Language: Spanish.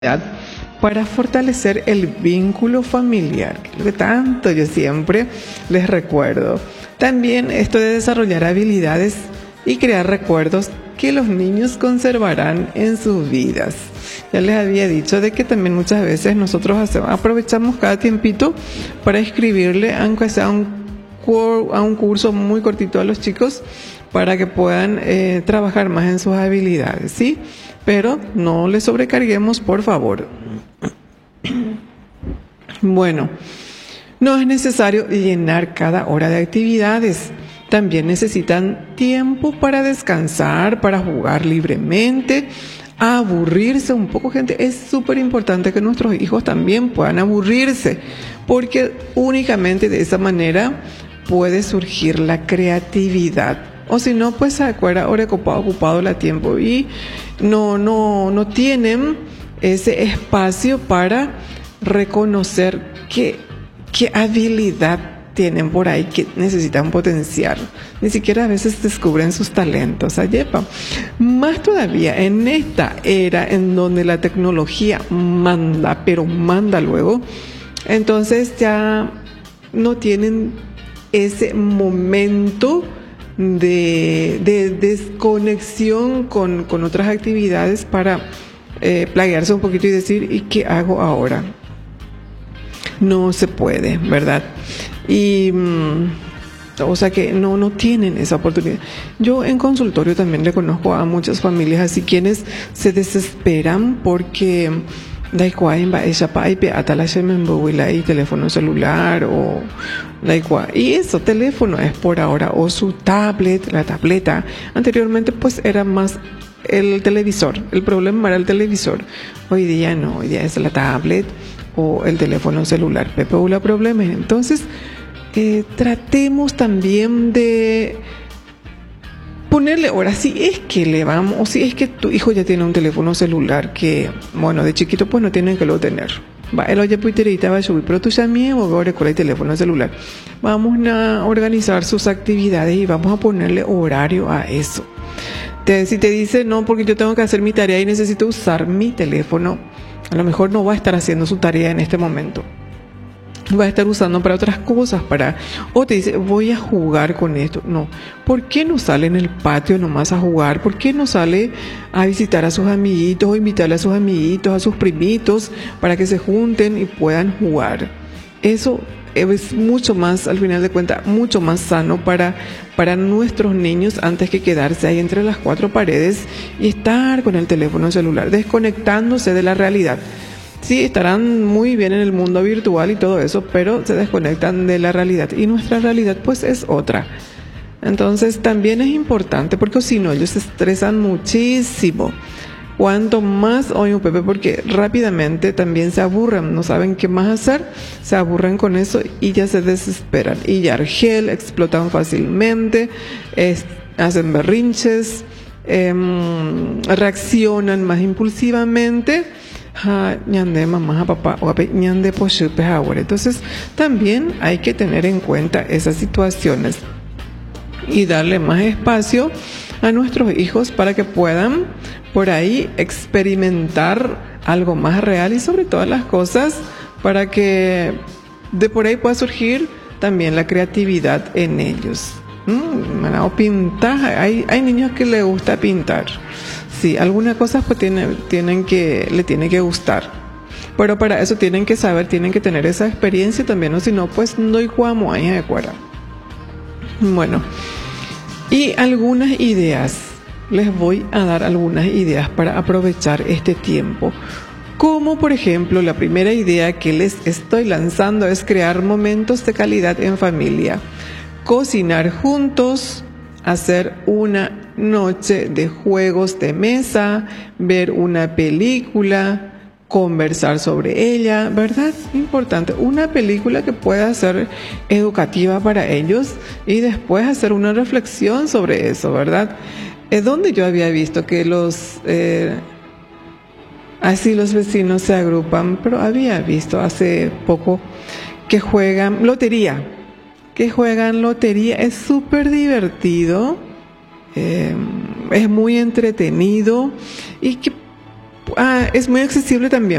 para fortalecer el vínculo familiar, lo que tanto yo siempre les recuerdo. También esto de desarrollar habilidades y crear recuerdos que los niños conservarán en sus vidas. Ya les había dicho de que también muchas veces nosotros aprovechamos cada tiempito para escribirle, aunque sea a un curso muy cortito a los chicos, para que puedan trabajar más en sus habilidades, ¿sí? Pero no les sobrecarguemos, por favor. Bueno, no es necesario llenar cada hora de actividades. También necesitan tiempo para descansar, para jugar libremente, aburrirse un poco, gente. Es súper importante que nuestros hijos también puedan aburrirse, porque únicamente de esa manera puede surgir la creatividad. O si no, pues se acuerda, ahora ocupado la tiempo y no tienen ese espacio para reconocer qué habilidad tienen por ahí que necesitan potenciar. Ni siquiera a veces descubren sus talentos. Ayepa. Más todavía en esta era en donde la tecnología manda, pero manda luego, entonces ya no tienen ese momento de desconexión con otras actividades para plaguearse un poquito y decir, ¿y qué hago ahora? No se puede, ¿verdad? Y o sea que no tienen esa oportunidad. Yo en consultorio también le conozco a muchas familias así quienes se desesperan porque y teléfono celular o y eso, teléfono es por ahora, o su tablet, la tableta. Anteriormente pues era más el televisor, el problema era el televisor. Hoy día no, hoy día es la tablet o el teléfono celular. Pepe, la problema. Entonces tratemos también de ponerle, ahora si es que le vamos, o si es que tu hijo ya tiene un teléfono celular que, bueno, de chiquito pues no tienen que lo tener. Va, el oye puiterita va a subir, pero tú ya mismo ahora con el teléfono celular. Vamos a organizar sus actividades y vamos a ponerle horario a eso. Si te dice, no, porque yo tengo que hacer mi tarea y necesito usar mi teléfono, a lo mejor no va a estar haciendo su tarea en este momento. Va a estar usando para otras cosas, o te dice, voy a jugar con esto. No, ¿por qué no sale en el patio nomás a jugar? ¿Por qué no sale a visitar a sus amiguitos o invitarle a sus amiguitos, a sus primitos, para que se junten y puedan jugar? Eso es mucho más, al final de cuentas, mucho más sano para nuestros niños antes que quedarse ahí entre las cuatro paredes y estar con el teléfono celular, desconectándose de la realidad. Sí, estarán muy bien en el mundo virtual y todo eso, pero se desconectan de la realidad. Y nuestra realidad pues es otra. Entonces también es importante, porque si no, ellos se estresan muchísimo. Cuanto más hoy un Pepe, porque rápidamente también se aburren, no saben qué más hacer, se aburren con eso y ya se desesperan. Y ya argel, explotan fácilmente, hacen berrinches, reaccionan más impulsivamente. Entonces también hay que tener en cuenta esas situaciones y darle más espacio a nuestros hijos para que puedan por ahí experimentar algo más real y sobre todas las cosas para que de por ahí pueda surgir también la creatividad en ellos. O pintar, hay niños que les gusta pintar. Sí, algunas cosas pues le tienen que gustar, pero para eso tienen que saber, tienen que tener esa experiencia también, o si no, pues no hay como ahí de acuerdo. Bueno, y algunas ideas, les voy a dar algunas ideas para aprovechar este tiempo. Como por ejemplo, la primera idea que les estoy lanzando es crear momentos de calidad en familia, cocinar juntos, hacer una noche de juegos de mesa, ver una película, conversar sobre ella, ¿verdad? Importante, una película que pueda ser educativa para ellos y después hacer una reflexión sobre eso, ¿verdad? Es donde yo había visto que así los vecinos se agrupan, pero había visto hace poco que juegan lotería. Es súper divertido, es muy entretenido y que Es muy accesible también.